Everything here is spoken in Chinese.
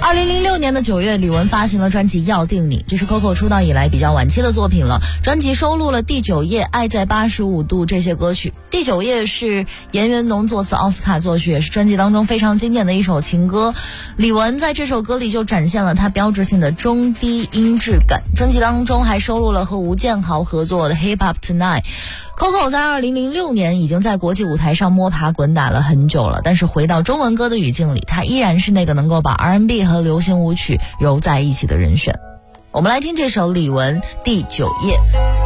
2006年的9月，李玟发行了专辑《要定你》，这是 Coco 出道以来比较晚期的作品了。专辑收录了《第9页》《爱在85度》这些歌曲。《第9页》是严元农作词，奥斯卡作曲，也是专辑当中非常经典的一首情歌。李玟在这首歌里就展现了她标志性的中低音质感。专辑当中还收录了和吴建豪合作的《Hip Hop Tonight》。Coco 在2006年已经在国际舞台上摸爬滚打了很久了，但是回到中文歌的语境里，她依然是那个能够把 R&B 和流行舞曲揉在一起的人选。我们来听这首李玟《第9页》。